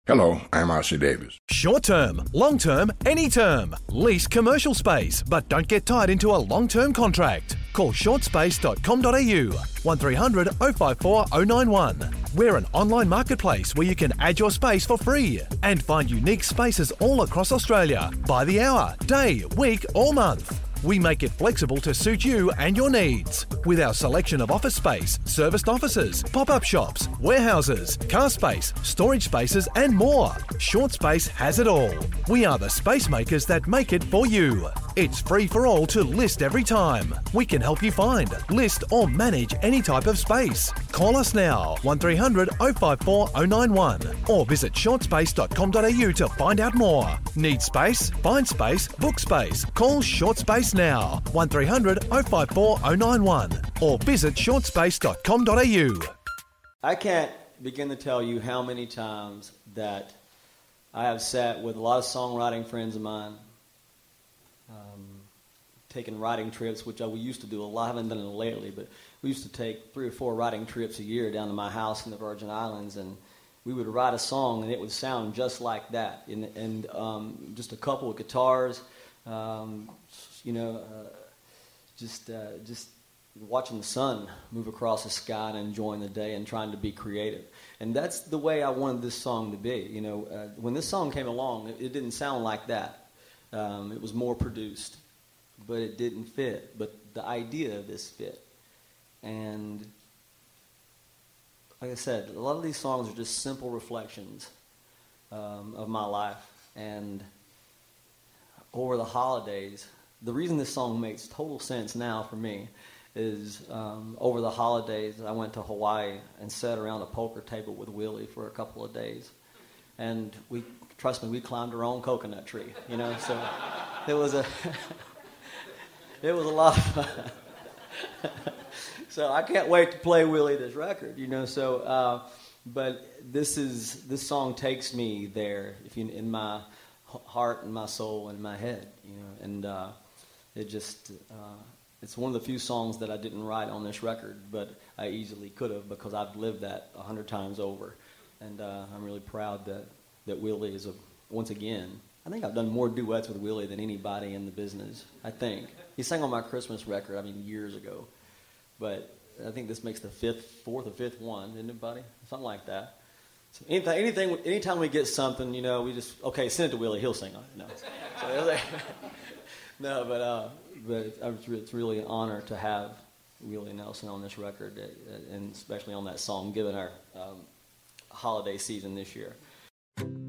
Hello, I'm R.C. Davis. Short term, long term, any term. Lease commercial space, but don't get tied into a long-term contract. Call shortspace.com.au 1300 054 091. We're an online marketplace where you can add your space for free and find unique spaces all across Australia by the hour, day, week or month. We make it flexible to suit you and your needs. With our selection of office space, serviced offices, pop-up shops, warehouses, car space, storage spaces and more. Short Space has it all. We are the space makers that make it for you. It's free for all to list every time. We can help you find, list or manage any type of space. Call us now, 1300 054 091 or visit shortspace.com.au to find out more. Need space? Find space, book space. Call Short Space now, 1300 054 091 or visit shortspace.com.au. I can't begin to tell you how many times that I have sat with a lot of songwriting friends of mine, taking writing trips, which we used to do a lot. I haven't done it lately, but we used to take 3 or 4 writing trips a year down to my house in the Virgin Islands, and we would write a song, and it would sound just like that, and just a couple of guitars, just watching the sun move across the sky and enjoying the day and trying to be creative. And that's the way I wanted this song to be. When this song came along, it didn't sound like that. It was more produced, but it didn't fit. But the idea of this fit. And like I said, a lot of these songs are just simple reflections of my life. And over the holidays, the reason this song makes total sense now for me is over the holidays, I went to Hawaii and sat around a poker table with Willie for a couple of days. And trust me, we climbed our own coconut tree, so it was a lot of fun. So I can't wait to play Willie this record, but this song takes me there, in my heart and my soul and my head, and it just, it's one of the few songs that I didn't write on this record, but I easily could have because I've lived that 100 times over. And I'm really proud that Willie is, once again, I think I've done more duets with Willie than anybody in the business, I think. He sang on my Christmas record, years ago. But I think this makes the 4th or 5th one, isn't it, buddy? Something like that. So anytime we get something, we just, okay, send it to Willie, he'll sing on it. No. No, but it's really an honor to have Willie Nelson on this record, and especially on that song, given our holiday season this year.